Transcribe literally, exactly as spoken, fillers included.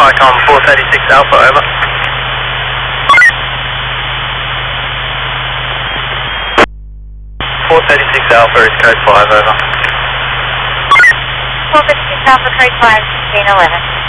Vicom four thirty-six Alpha, over. four thirty-six Alpha is code five, over. four thirty-six Alpha, code five, sixteen eleven.